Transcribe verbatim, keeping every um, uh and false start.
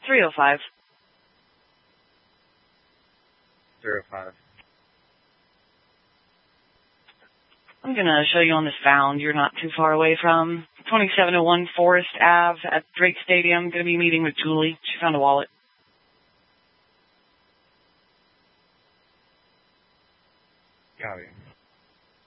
three oh five. three oh five. I'm going to show you on this found you're not too far away from. twenty-seven oh one Forest Avenue at Drake Stadium. Going to be meeting with Julie. She found a wallet.